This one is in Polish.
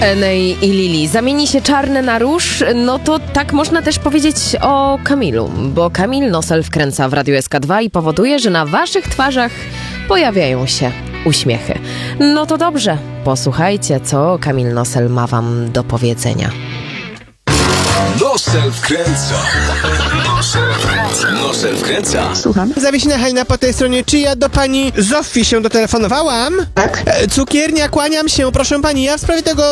Enej i Lili zamieni się czarne na róż, no to tak można też powiedzieć o Kamilu, bo Kamil Nosel wkręca w Radiu SK2 i powoduje, że na waszych twarzach pojawiają się uśmiechy. No to dobrze, posłuchajcie, co Kamil Nosel ma wam do powiedzenia. Nosel wkręca. Nosel wkręca. Słucham. Zawiesina Halina po tej stronie. Czy ja do pani Zofii się dotelefonowałam? Tak. Cukiernia, kłaniam się. Proszę pani, ja w sprawie tego